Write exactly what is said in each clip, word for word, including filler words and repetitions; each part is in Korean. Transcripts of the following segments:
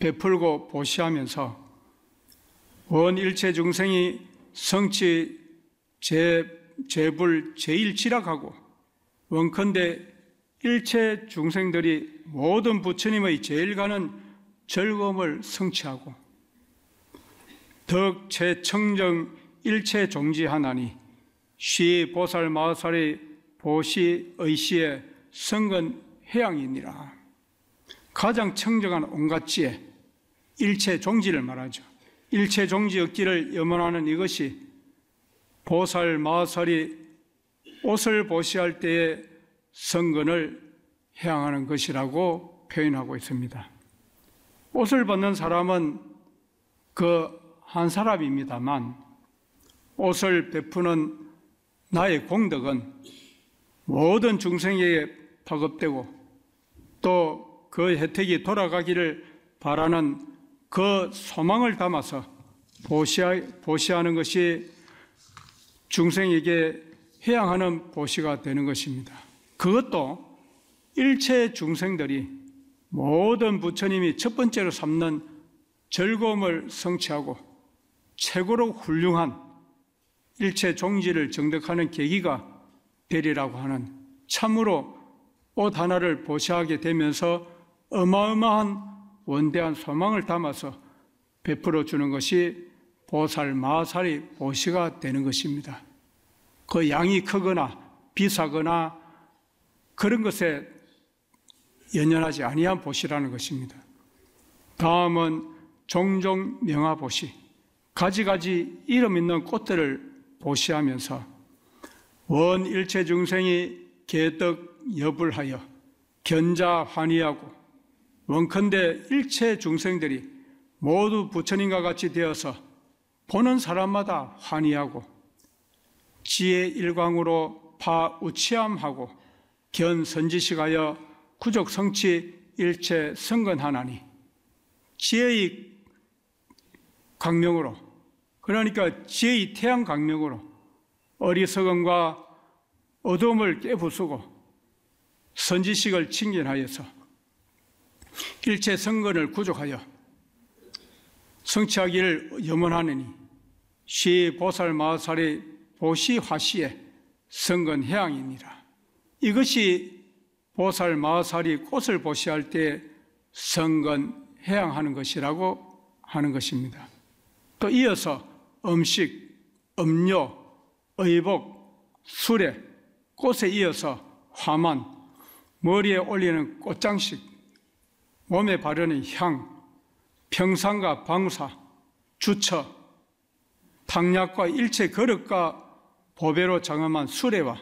베풀고 보시하면서 원 일체 중생이 성취 재, 재불 제일지락하고 원컨대 일체 중생들이 모든 부처님의 제일 가는 즐거움을 성취하고 덕 최청정 일체 종지하나니 시 보살 마살의 보시 의시의 성근 해양이니라. 가장 청정한 온갖 지혜, 일체 종지를 말하죠. 일체 종지 얻기를 염원하는 이것이 보살 마살이 옷을 보시할 때의 성근을 해양하는 것이라고 표현하고 있습니다. 옷을 벗는 사람은 그 한 사람입니다만 옷을 베푸는 나의 공덕은 모든 중생에게 파급되고 또 그 혜택이 돌아가기를 바라는 그 소망을 담아서 보시하, 보시하는 것이 중생에게 해양하는 보시가 되는 것입니다. 그것도 일체 중생들이 모든 부처님이 첫 번째로 삼는 즐거움을 성취하고 최고로 훌륭한 일체 종지를 정득하는 계기가 되리라고 하는 참으로 옷 하나를 보시하게 되면서 어마어마한 원대한 소망을 담아서 베풀어 주는 것이 보살 마살이 보시가 되는 것입니다. 그 양이 크거나 비싸거나 그런 것에 연연하지 아니한 보시라는 것입니다. 다음은 종종 명화보시, 가지가지 이름 있는 꽃들을 보시하면서 원 일체 중생이 개덕 여불하여 견자 환희하고 원컨대 일체 중생들이 모두 부처님과 같이 되어서 보는 사람마다 환희하고 지혜 일광으로 파 우치함하고 견 선지식하여 구족 성취 일체 성근하나니 지혜의 강명으로, 그러니까 지혜의 태양 강명으로 어리석음과 어두움을 깨부수고 선지식을 칭견하여서 일체 성근을 구족하여 성취하기를 염원하느니 시 보살 마살의 보시 화시의 성근 해양이니라. 이것이 보살 마살이 꽃을 보시할 때 성근 해양하는 것이라고 하는 것입니다. 또 이어서 음식, 음료, 의복, 수레, 꽃에 이어서 화만, 머리에 올리는 꽃장식, 몸에 바르는 향, 평상과 방사, 주처, 탕약과 일체 거릇과 보배로 장엄한 수레와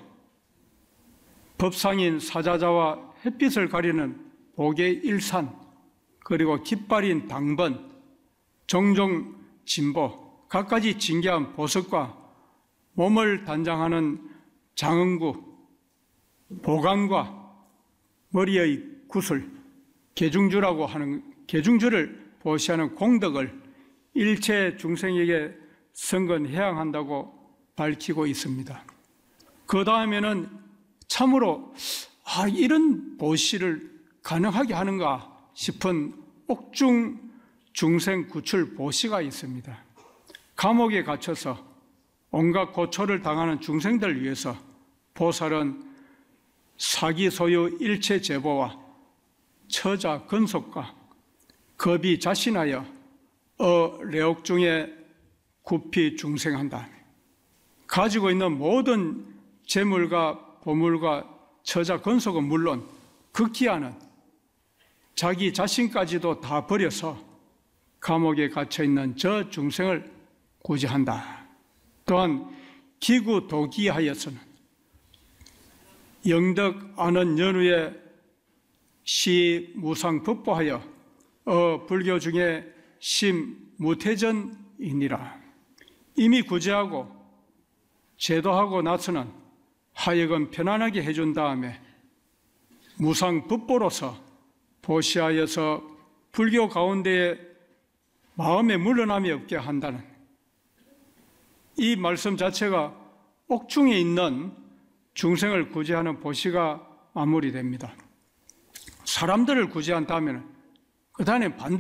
법상인 사자자와 햇빛을 가리는 복의 일산, 그리고 깃발인 당번, 종종 진보, 갖가지 진귀한 보석과 몸을 단장하는 장응구, 보관과 머리의 구슬, 개중주라고 하는 개중주를 보시하는 공덕을 일체 중생에게 성근해양한다고 밝히고 있습니다. 그 다음에는 참으로 아, 이런 보시를 가능하게 하는가 싶은 옥중 중생 구출 보시가 있습니다. 감옥에 갇혀서 온갖 고초를 당하는 중생들을 위해서 보살은 사기 소유 일체 제보와 처자 근속과 겁이 자신하여 어 레옥 중에 굽히 중생한다. 가지고 있는 모든 재물과 보물과 처자 근속은 물론 극기하는 자기 자신까지도 다 버려서 감옥에 갇혀있는 저 중생을 구제한다. 또한 기구 도기하여서는 영덕 아는 연후에 시 무상 법보하여 어 불교 중에 심 무태전이니라. 이미 구제하고 제도하고 나서는 하여금 편안하게 해준 다음에 무상 법보로서 보시하여서 불교 가운데에 마음에 물러남이 없게 한다는 이 말씀 자체가 옥중에 있는 중생을 구제하는 보시가 마무리됩니다. 사람들을 구제한 다음에는 그 다음에 반드시